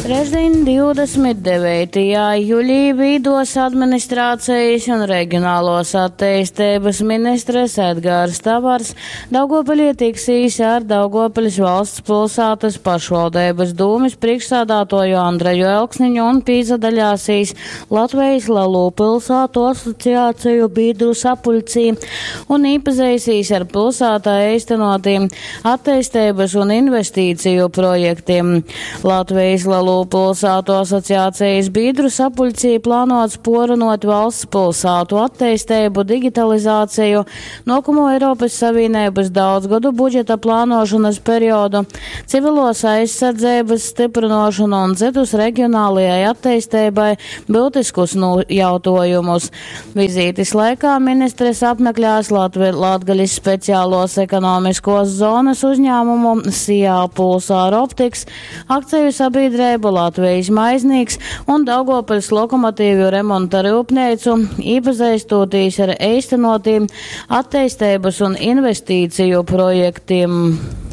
Trešdien 29. jūlijā Vīdos administrācijas un reģionālos attīstības ministres Edgars Tavars Daugavpilī tiksīs ar Daugavpiļas valsts pilsētas pašvaldības dūmis priekšsādātoju Andreju Elksniņu un pīzadaļāsīs Latvijas Lielu pilsētu asociāciju biedru sapulcī un īpazeisīs ar pilsētā īstenotiem attīstības un investīciju projektiem. Latvijas Lielu pilsētu asociācijas biedru sapulcī plānots porunot valsts pilsētu attīstību, digitalizāciju, nākamo Eiropas Savienības daudzgadu budžeta plānošanas periodu, civilos aizsardzības stiprinošanu un citus reģionālajai attīstībai būtiskus jautājumus. Vizītes laikā ministres apmeklēs Latgaļas speciālos ekonomiskos zonas uzņēmumu SIA Pulsāra Optiks, akciju sabiedrību Latvijas Maiznīgs un Daugavpiļas lokomotīvju remonta rūpnīcu, iepazīstoties ar īstenotiem attīstības un investīciju projektiem.